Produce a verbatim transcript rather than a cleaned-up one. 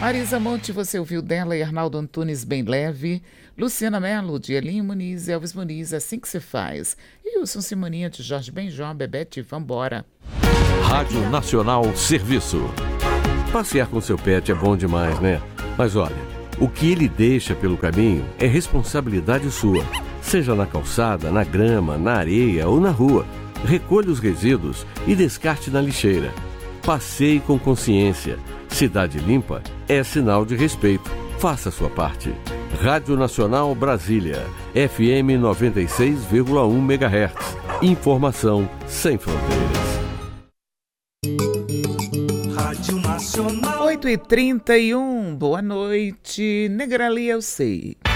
Marisa Monte, você ouviu dela, e Arnaldo Antunes, Bem Leve. Luciana Mello, de Elinho Muniz, Elvis Muniz, Assim Que Se Faz. E Wilson Simoninha, de Jorge Benjó, Bebete, Vambora. Rádio Nacional Serviço. Passear com seu pet é bom demais, né? Mas olha, o que ele deixa pelo caminho é responsabilidade sua. Seja na calçada, na grama, na areia ou na rua. Recolha os resíduos e descarte na lixeira. Passeie com consciência. Cidade limpa é sinal de respeito. Faça a sua parte. Rádio Nacional Brasília, F M noventa e seis vírgula um megahertz. Informação sem fronteiras. Rádio Nacional. oito e trinta e um, boa noite. Negrali, eu sei.